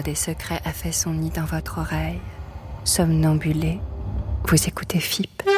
des secrets a fait son nid dans votre oreille. Somnambulé, vous écoutez FIP.